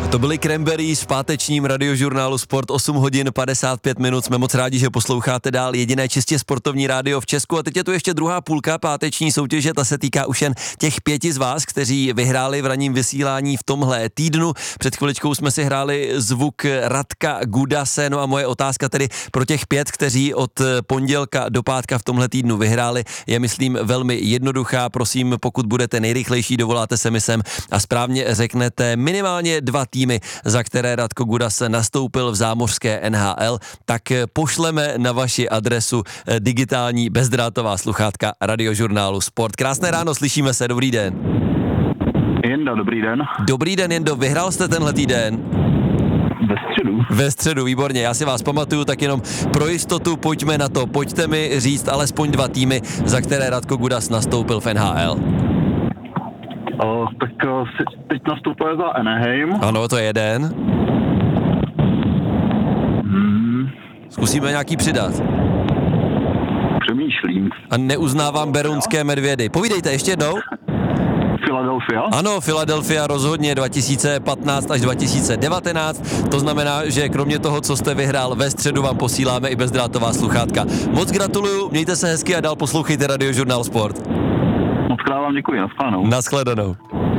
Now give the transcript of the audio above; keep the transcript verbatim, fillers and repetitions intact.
To byly Cranberries v pátečním radiožurnálu Sport, osm hodin padesát pět minut. Jsme moc rádi, že posloucháte dál jediné čistě sportovní rádio v Česku. A teď je tu ještě druhá půlka páteční soutěže, ta se týká už jen těch pěti z vás, kteří vyhráli v ranním vysílání v tomhle týdnu. Před chviličkou jsme si hráli zvuk Radka Gudase, no a moje otázka tedy pro těch pět, kteří od pondělka do pátka v tomhle týdnu vyhráli, je myslím velmi jednoduchá. Prosím, pokud budete nejrychlejší, dovoláte se mi sem a správně řeknete minimálně dva týmy, za které Radko Gudas nastoupil v zámořské N H L, tak pošleme na vaši adresu digitální bezdrátová sluchátka radiožurnálu Sport. Krásné ráno, slyšíme se, dobrý den. Jendo, dobrý den. Dobrý den, Jendo, vyhrál jste tenhle týden? Ve středu. Ve středu, výborně, já si vás pamatuju, tak jenom pro jistotu pojďme na to. Pojďte mi říct alespoň dva týmy, za které Radko Gudas nastoupil v N H L. O, tak o, teď nastoupil za Anaheim. Ano, to je jeden. Hmm. Zkusíme nějaký přidat. Přemýšlím. A neuznávám berunské medvědy. Povídejte ještě jednou. Philadelphia? Ano, Philadelphia rozhodně dva tisíce patnáct až dva tisíce devatenáct. To znamená, že kromě toho, co jste vyhrál ve středu, vám posíláme i bezdrátová sluchátka. Moc gratuluju, mějte se hezky a dál poslouchejte radiožurnál Sport. Moc krát vám děkuji, nashledanou. Nashledanou.